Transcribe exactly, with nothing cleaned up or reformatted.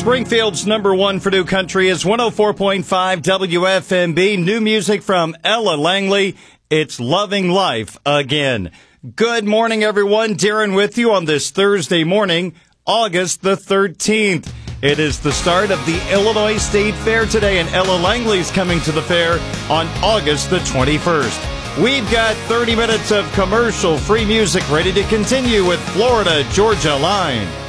Springfield's number one for new country is one oh four point five W F M B. New music from Ella Langley. It's Loving Life Again. Good morning, everyone. Darren with you on this Thursday morning, August the thirteenth. It is the start of the Illinois State Fair today, and Ella Langley's coming to the fair on August the twenty-first. We've got thirty minutes of commercial-free music ready to continue with Florida Georgia Line.